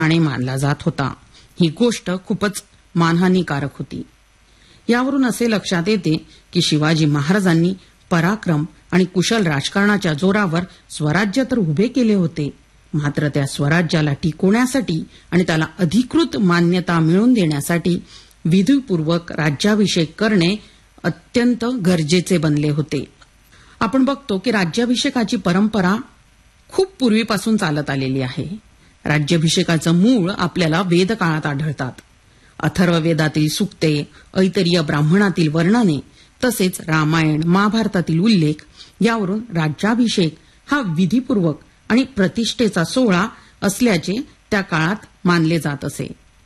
आणि मानला जात होता. ही गोष्ट खूपच मानहानीकारक होती. यावरून असे लक्षात येते की शिवाजी महाराजांनी पराक्रम आणि कुशल राजकारणाच्या जोरावर स्वराज्य तर उभे केले होते, मात्र त्या स्वराज्याला टिकवण्यासाठी आणि त्याला अधिकृत मान्यता मिळवून देण्यासाठी विधीपूर्वक राज्याभिषेक करणे अत्यंत गरजेचे बनले होते. आपण बघतो की राज्याभिषेकाची परंपरा खूप पूर्वीपासून चालत आलेली आहे. राज्याभिषेकाचं मूळ आपल्याला वेदकाळात आढळतात. अथर्ववेदातील सूक्ते, ऐतरीय ब्राह्मणातील वर्णने तसेच रामायण महाभारतातील उल्लेख यावरून राज्याभिषेक हा विधीपूर्वक आणि प्रतिष्ठेचा सोहळा असल्याचे त्या काळात मानले जात असे.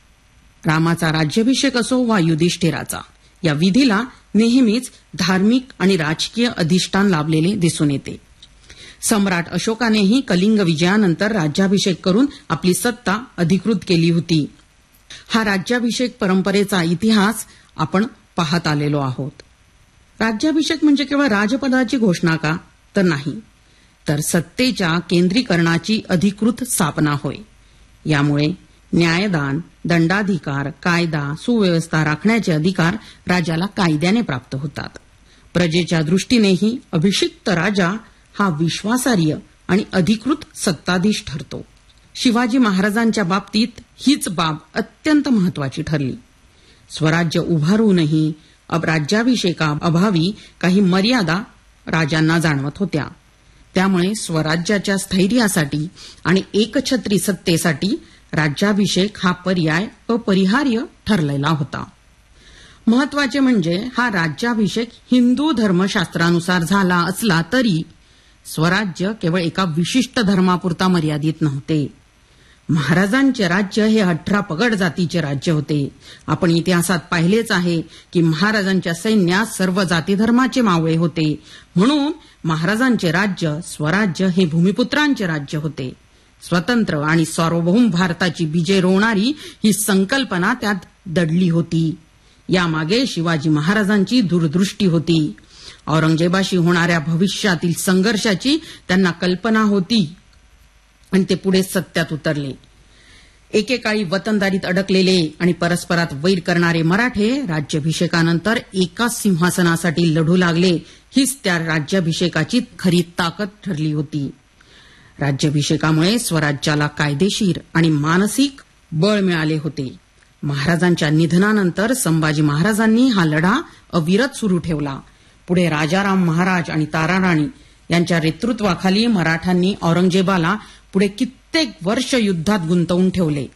रामाचा राज्याभिषेक असो वा युधिष्ठिराचा, या विधीला नेहमीच धार्मिक आणि राजकीय अधिष्ठान लाभलेले दिसून येते. सम्राट अशोकानेही कलिंग विजयानंतर राज्याभिषेक करून आपली सत्ता अधिकृत केली होती. हा राज्याभिषेक परंपरेचा इतिहास आपण पाहत आलेलो आहोत. राज्याभिषेक म्हणजे केवळ राजपदाची घोषणा का? तर नाही, तर सत्तेच्या केंद्रीकरणाची अधिकृत स्थापना होय. यामुळे न्यायदान, दंडाधिकार, कायदा, सुव्यवस्था राखण्याचे अधिकार राजाला कायद्याने प्राप्त होतात. प्रजेच्या दृष्टीनेही अभिषिक्त राजा हा विश्वासार्ह आणि अधिकृत सत्ताधीश ठरतो. शिवाजी महाराजांच्या बाबतीत हीच बाब अत्यंत महत्वाची ठरली. स्वराज्य उभारूनही राज्याभिषेकाअभावी काही मर्यादा राजांना जाणवत होत्या. त्यामुळे स्वराज्याच्या स्थैर्यासाठी आणि एकछत्री सत्तेसाठी राज्याभिषेक हा पर्याय अपरिहार्य ठरलेला होता. महत्वाचे म्हणजे हा राज्याभिषेक हिंदू धर्मशास्त्रानुसार झाला असला तरी स्वराज्य केवळ एका विशिष्ट धर्मापुरता मर्यादित नव्हते. महाराजांचे राज्य हे 18 पगड जातीचे राज्य होते. आपण इतिहासात पाहिलेच आहे की महाराजांच्या सैन्यात सर्व जातीधर्माचे मावळे होते. म्हणून महाराजांचे राज्य स्वराज्य हे भूमिपुत्रांचे राज्य होते. स्वतंत्र आणि सार्वभौम भारताची बीजे रोवणारी ही संकल्पना त्यात दडली होती. यामागे शिवाजी महाराजांची दूरदृष्टी होती. औरंगजेबाशी होणाऱ्या भविष्यातील संघर्षाची त्यांना कल्पना होती आणि ते पुढे सत्यात उतरले. एकेकाळी वतनदारीत अडकलेले आणि परस्परात वैर करणारे मराठे राज्याभिषेकानंतर एकाच सिंहासनासाठी लढू लागले. हीच त्या राज्याभिषेकाची खरी ताकद ठरली होती. राज्याभिषेकामुळे स्वराज्याला कायदेशीर आणि मानसिक बळ मिळाले होते. महाराजांच्या निधनानंतर संभाजी महाराजांनी हा लढा अविरत सुरू ठेवला. पुढे राजाराम महाराज आणि ताराराणी यांच्या नेतृत्वाखाली मराठ्यांनी औरंगजेबाला पुढे कित्येक वर्ष युद्धात गुंतवून ठेवले.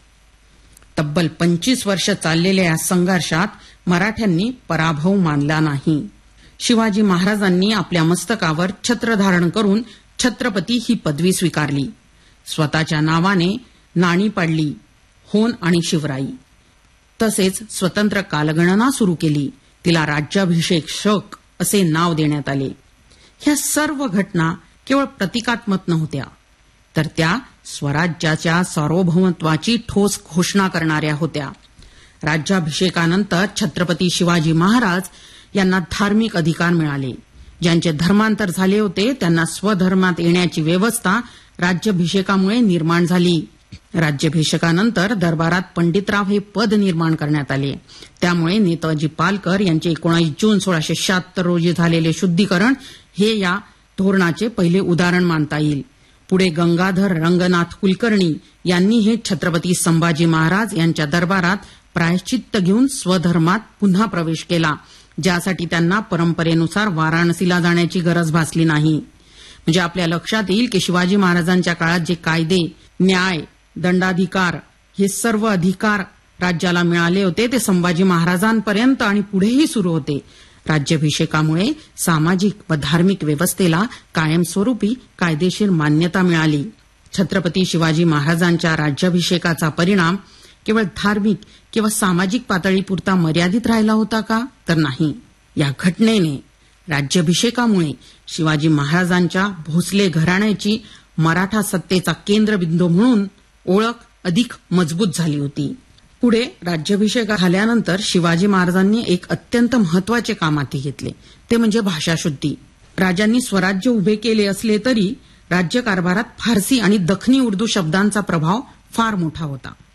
तब्बल 25 वर्ष चाललेल्या या संघर्षात मराठ्यांनी पराभव मानला नाही. शिवाजी महाराजांनी आपल्या मस्तकावर छत्र धारण करून छत्रपती ही पदवी स्वीकारली. स्वतःच्या नावाने नाणी पाडली, होन आणि शिवराई. तसेच स्वतंत्र कालगणना सुरू केली. तिला राज्याभिषेक शक असे नाव देण्यात आले. ह्या सर्व घटना केवळ प्रतिकात्मक नव्हत्या, तर त्या स्वराज्याच्या सार्वभौमत्वाची ठोस घोषणा करणाऱ्या होत्या. राज्याभिषेकानंतर छत्रपती शिवाजी महाराज यांना धार्मिक अधिकार मिळाले. ज्यांचे धर्मांतर झाले होते त्यांना स्वधर्मात येण्याची व्यवस्था राज्याभिषेकामुळे निर्माण झाली. राज्याभिषेकानंतर दरबारात पंडितराव हे पद निर्माण करण्यात आले. त्यामुळे नेताजी पालकर यांचे 19 जून 1676 रोजी झालेले शुद्धीकरण हे या धोरणाचे पहिले उदाहरण मानता येईल. पुढे गंगाधर रंगनाथ कुलकर्णी यांनी हे छत्रपती संभाजी महाराज यांच्या दरबारात प्रायश्चित्त घेऊन स्वधर्मात पुन्हा प्रवेश केला, ज्यासाठी त्यांना परंपरेनुसार वाराणसीला जाण्याची गरज भासली नाही. म्हणजे आपल्या लक्षात येईल की शिवाजी महाराजांच्या काळात जे कायदे, न्याय, दंडाधिकार हे सर्व अधिकार राज्याला मिळाले होते ते संभाजी महाराजांपर्यंत आणि पुढेही सुरू होते. राज्याभिषेकामुळे सामाजिक व धार्मिक व्यवस्थेला कायमस्वरूपी कायदेशीर मान्यता मिळाली. छत्रपती शिवाजी महाराजांच्या राज्याभिषेकाचा परिणाम केवळ धार्मिक किंवा सामाजिक पातळीपुरता मर्यादित राहिला होता का? तर नाही. या घटनेने, राज्याभिषेकामुळे शिवाजी महाराजांच्या भोसले घराण्याची मराठा सत्तेचा केंद्रबिंदू म्हणून ओळख अधिक मजबूत झाली होती. पुढे राज्याभिषेक झाल्यानंतर शिवाजी महाराजांनी एक अत्यंत महत्वाचे काम हाती घेतले, ते म्हणजे भाषाशुद्धी. राजांनी स्वराज्य उभे केले असले तरी राज्यकारभारात फारसी आणि दखनी उर्दू शब्दांचा प्रभाव फार मोठा होता.